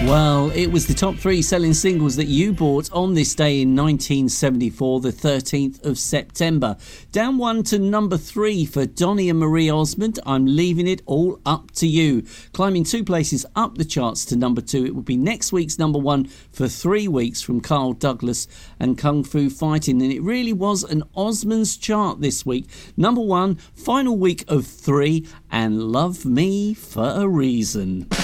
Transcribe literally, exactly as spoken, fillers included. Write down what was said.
Well, it was the top three selling singles that you bought on this day in nineteen seventy-four, the thirteenth of September. Down one to number three for Donny and Marie Osmond, I'm Leaving It All Up to You. Climbing two places up the charts to number two, it will be next week's number one for three weeks from Carl Douglas and Kung Fu Fighting. And it really was an Osmonds chart this week. Number one, final week of three, and Love Me for a Reason.